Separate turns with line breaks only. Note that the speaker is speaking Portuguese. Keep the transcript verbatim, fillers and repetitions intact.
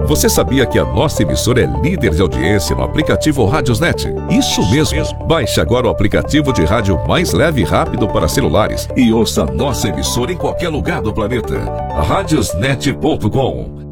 Você sabia que a nossa emissora é líder de audiência no aplicativo Radiosnet? Isso mesmo! Baixe agora o aplicativo de rádio mais leve e rápido para celulares e ouça a nossa emissora em qualquer lugar do planeta. radiosnet ponto com